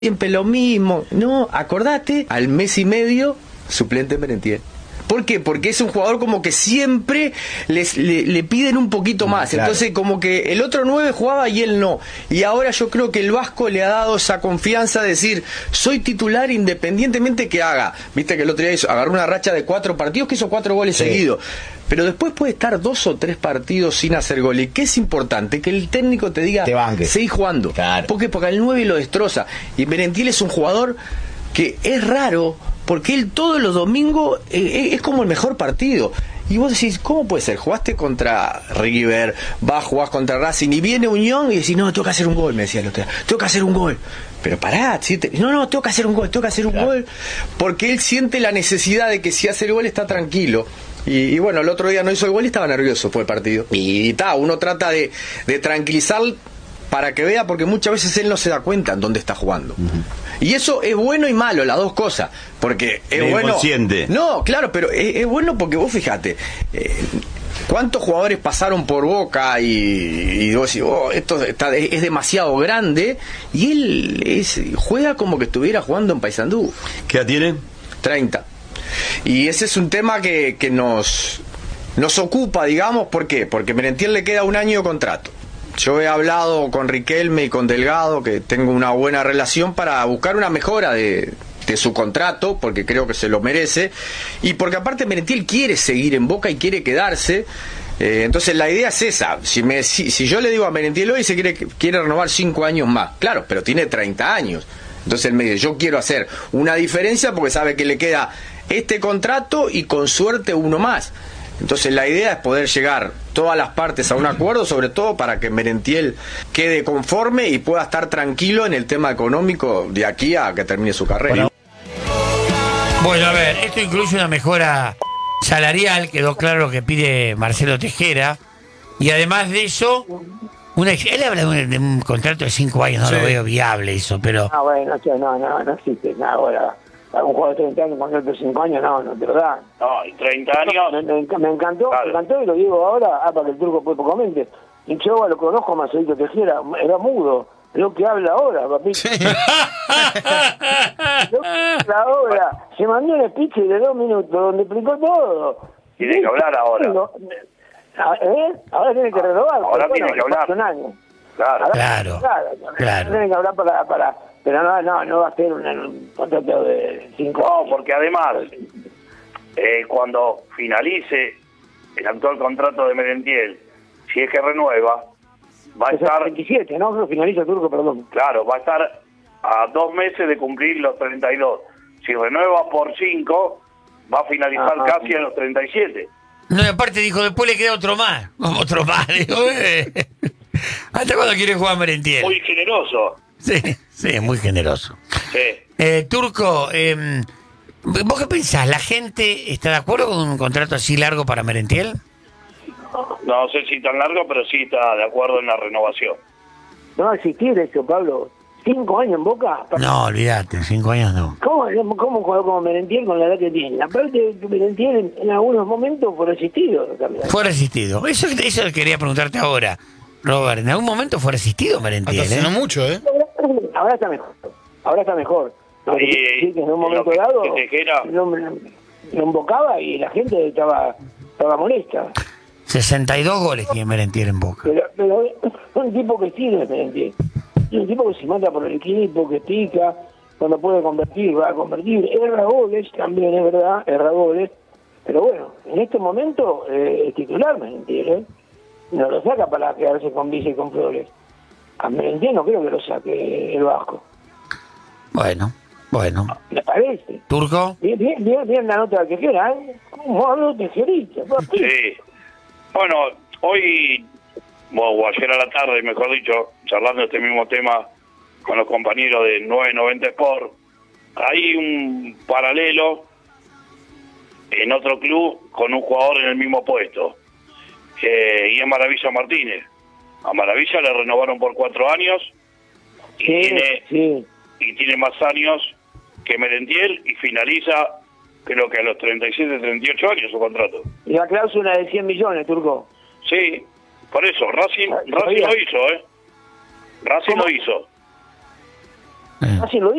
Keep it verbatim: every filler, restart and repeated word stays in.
siempre lo mismo. No, acordate, al mes y medio, suplente Merentiel. ¿Por qué? Porque es un jugador como que siempre les, le, le piden un poquito más. Claro. Entonces como que el otro nueve jugaba y él no. Y ahora yo creo que el Vasco le ha dado esa confianza de decir, soy titular independientemente que haga. Viste que el otro día hizo, agarró una racha de cuatro partidos que hizo cuatro goles sí. seguidos. Pero después puede estar dos o tres partidos sin hacer goles. ¿Qué es importante? Que el técnico te diga, te seguí jugando. Claro. ¿Por qué? Porque el nueve lo destroza. Y Merentiel es un jugador que es raro, porque él todos los domingos eh, es como el mejor partido. Y vos decís, ¿cómo puede ser? Jugaste contra River, vas, jugás contra Racing, y viene Unión y decís, no, tengo que hacer un gol, me decía el otro día, tengo que hacer un gol. Pero pará, ¿sí? no, no, tengo que hacer un gol, tengo que hacer un claro. gol, porque él siente la necesidad de que si hace el gol está tranquilo. Y, y bueno, el otro día no hizo el gol y estaba nervioso por el partido. Y ta, uno trata de, de tranquilizar para que vea, porque muchas veces él no se da cuenta en dónde está jugando. Uh-huh. Y eso es bueno y malo, las dos cosas. Porque es, es bueno. Consciente. No, claro, pero es, es bueno porque vos fíjate, eh, ¿cuántos jugadores pasaron por Boca y, y vos decís, oh, esto está, es, es demasiado grande? Y él es, juega como que estuviera jugando en Paysandú. ¿Qué edad tiene? treinta. Y ese es un tema que, que nos, nos ocupa, digamos, ¿por qué? Porque Merentiel le queda un año de contrato. Yo he hablado con Riquelme y con Delgado, que tengo una buena relación, para buscar una mejora de, de su contrato, porque creo que se lo merece, y porque aparte Merentiel quiere seguir en Boca y quiere quedarse. Eh, entonces la idea es esa. Si, me, si, si yo le digo a Merentiel hoy, se quiere, quiere renovar cinco años más, claro, pero tiene treinta años. Entonces él me dice, yo quiero hacer una diferencia porque sabe que le queda este contrato y con suerte uno más. Entonces la idea es poder llegar todas las partes a un acuerdo, sobre todo para que Merentiel quede conforme y pueda estar tranquilo en el tema económico de aquí a que termine su carrera. Bueno, a ver, esto incluye una mejora salarial, quedó claro lo que pide Marcelo Tejera, y además de eso, una, él habla de un, de un contrato de cinco años, no sí. lo veo viable eso, pero... Ah, bueno, no, no, no existe nada ahora. Un juego de treinta años, con otros cinco años, no, no te lo dan. No, y treinta años... Me, me, me encantó, claro. me encantó y lo digo ahora, ah, para que el Turco pues comente. Y yo lo conozco, Marcelito Tejera, era mudo, lo que habla ahora, papito. Sí. Lo que habla ahora, se mandó un speech de dos minutos donde explicó todo. Tiene que hablar ahora. ¿Eh? Ahora tiene que renovar. Ahora tiene bueno, que hablar. Un año. Claro, claro, claro, claro. Tiene que hablar para... para pero no, no, no va a ser un, un contrato de cinco No, porque además, eh, cuando finalice el actual contrato de Merentiel, si es que renueva, va a estar... veintisiete, ¿no? Lo finaliza Turco, perdón. Claro, va a estar a dos meses de cumplir los treinta y dos. Si renueva por cinco, va a finalizar Ajá. casi en los treinta y siete. No, y aparte dijo, después le queda otro más. Otro más, digo, eh. ¿Hasta cuándo quiere jugar Merentiel? Muy generoso. Sí, sí, muy generoso. Sí. Eh, Turco, eh, ¿vos qué pensás? ¿La gente está de acuerdo con un contrato así largo para Merentiel? No sé si tan largo, pero sí está de acuerdo en la renovación. No va a existir eso, Pablo. ¿Cinco años en Boca? No, olvídate, cinco años no. ¿Cómo, cómo juega como Merentiel con la edad que tiene? Aparte, Merentiel en, en algunos momentos fue resistido. También. Fue resistido. Eso, eso quería preguntarte ahora, Robert. ¿En algún momento fue resistido Merentiel? Hasta ¿eh? no mucho, ¿eh? Ahora está mejor. Ahora está mejor. Ahí, sí, que en un momento que, dado que Tejera... lo, lo embocaba y la gente estaba, estaba molesta. sesenta y dos goles tiene Merentiel en Boca. Pero, pero es un tipo que sirve, Merentiel. Es un tipo que se mata por el equipo, que pica, cuando puede convertir, va a convertir. Erra goles, también es verdad, erra goles. Pero bueno, en este momento eh, es titular Merentiel, ¿eh? No lo saca para quedarse con Villa y con Flores. A Merentiel no creo que lo saque el Vasco. Bueno, bueno. ¿Me parece? ¿Turco? Bien, bien, bien, bien la nota que quiera, ¿eh? ¿Cómo hablo Tejerita? Sí. Bueno, hoy, bueno, o ayer a la tarde, mejor dicho, charlando este mismo tema con los compañeros de nueve noventa Sport, hay un paralelo en otro club con un jugador en el mismo puesto, eh, y es Maravilla Martínez. A Maravilla le renovaron por cuatro años y, sí, tiene, sí. y tiene más años que Merentiel y finaliza, creo que a los treinta y siete, treinta y ocho años su contrato. Y la cláusula de cien millones, Turco. Sí, por eso, Racing, Racing lo hizo, ¿eh? Racing ¿Cómo? lo hizo. Eh. Así lo